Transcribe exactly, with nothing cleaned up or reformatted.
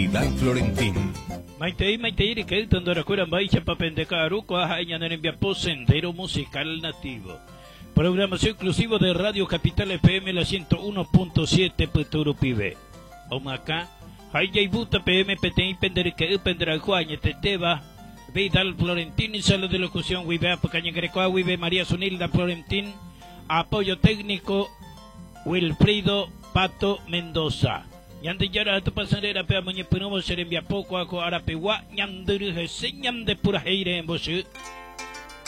Vidal Florentín. Maitei, maitei, que tandora cura baixa pa pendecaru, coajaña en enviapo sendero musical nativo. Programación exclusivo de Radio Capital F M la ciento uno punto siete Puturu Pibe. Omacá, Hayay Buta P M P T I Penderique Pendera Juaña Teteba, Vidal Florentín y sala de locución Wibe Apacaña Grecoa, Wibe María Sunilda Florentín, apoyo técnico Wilfrido Pato Mendoza. Yande yara tu pasarera pe amuñe punomo serembia poco ako arapewa nyanduru hese nyamde pura heire embosu.